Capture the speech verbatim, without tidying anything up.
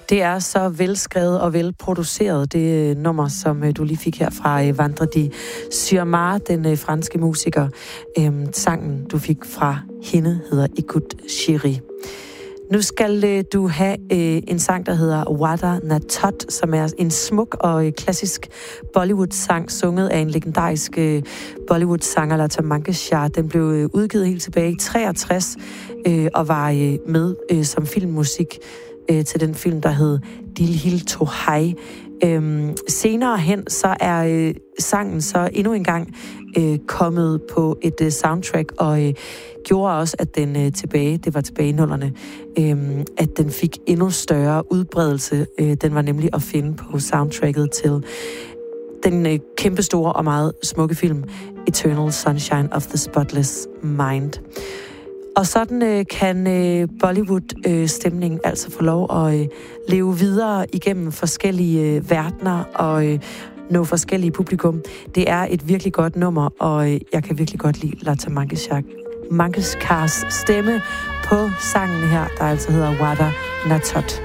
Det er så velskrevet og velproduceret, det øh, nummer, som øh, du lige fik her fra øh, Vendredi Surmar, den øh, franske musiker. Øhm, sangen, du fik fra hende, hedder Écoute Chérie. Nu skal øh, du have øh, en sang, der hedder Wada Natot, som er en smuk og øh, klassisk Bollywood-sang, sunget af en legendarisk øh, Bollywood-sanger, Lata Mangeshkar. Den blev øh, udgivet helt tilbage i treogtres øh, og var øh, med øh, som filmmusik øh, til den film, der hed Dil Hil To Hai. Øhm, senere hen, så er øh, sangen så endnu en gang øh, kommet på et øh, soundtrack, og øh, gjorde også, at den øh, tilbage, det var tilbage i nullerne, øh, at den fik endnu større udbredelse. Øh, den var nemlig at finde på soundtracket til den øh, kæmpestore og meget smukke film Eternal Sunshine of the Spotless Mind. Og sådan øh, kan øh, Bollywood-stemningen øh, altså få lov at øh, leve videre igennem forskellige øh, verdener og øh, nå forskellige publikum. Det er et virkelig godt nummer, og øh, jeg kan virkelig godt lide Lata Mangeshkars stemme på sangen her, der altså hedder Wada Natot.